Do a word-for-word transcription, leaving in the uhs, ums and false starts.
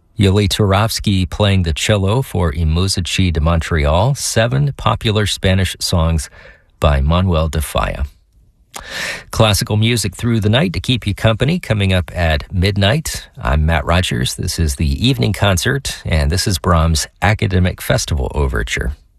Yuli Turovsky playing the cello for I Musici de Montreal, seven popular Spanish songs by Manuel de Falla. Classical music through the night to keep you company coming up at midnight. I'm Matt Rogers. This is the evening concert, and this is Brahms' Academic Festival Overture.